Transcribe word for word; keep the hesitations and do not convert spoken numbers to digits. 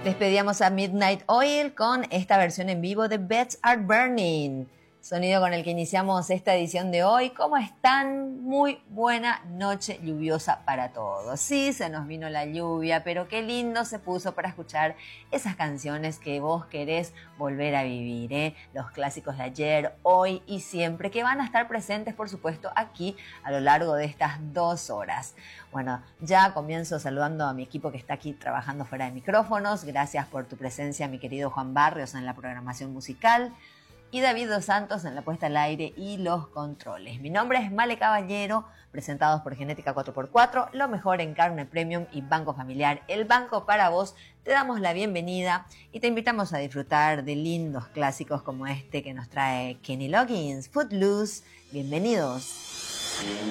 Despedíamos a Midnight Oil con esta versión en vivo de Beds Are Burning. Sonido con el que iniciamos esta edición de hoy. ¿Cómo están? Muy buena noche lluviosa para todos. Sí, se nos vino la lluvia, pero qué lindo se puso para escuchar esas canciones que vos querés volver a vivir, ¿eh? Los clásicos de ayer, hoy y siempre, que van a estar presentes, por supuesto, aquí a lo largo de estas dos horas. Bueno, ya comienzo saludando a mi equipo que está aquí trabajando fuera de micrófonos. Gracias por tu presencia, mi querido Juan Barrios, en la programación musical. Y David Dos Santos en la puesta al aire y los controles. Mi nombre es Male Caballero, presentados por Genética cuatro por cuatro, lo mejor en carne premium y Banco Familiar, el banco para vos. Te damos la bienvenida y te invitamos a disfrutar de lindos clásicos como este que nos trae Kenny Loggins, Footloose. Bienvenidos.